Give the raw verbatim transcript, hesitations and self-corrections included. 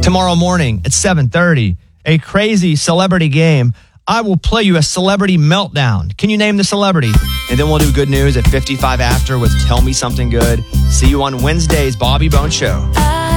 Tomorrow morning at seven thirty, a crazy celebrity game. I will play you a celebrity meltdown. Can you name the celebrity? And then we'll do good news at fifty-five after with Tell Me Something Good. See you on Wednesday's Bobby Bones Show.